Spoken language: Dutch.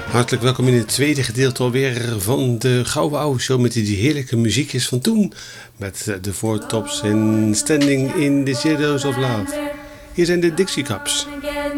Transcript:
Hartelijk welkom in het tweede gedeelte alweer van de Gouden Oude Show met die heerlijke muziekjes van toen. Met de Four Tops en Standing in the Shadows of Love. Hier zijn de Dixie Cups.